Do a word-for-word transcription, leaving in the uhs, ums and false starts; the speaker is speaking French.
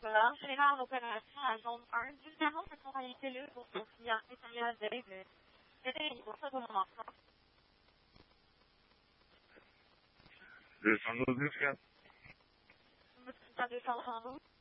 Nicolas, gérant en opération à zone un du numéro de compagnie cellule pour son client éternel de David. C'était pour ça pour le moment. deux cent douze, monsieur. Monsieur deux cent douze.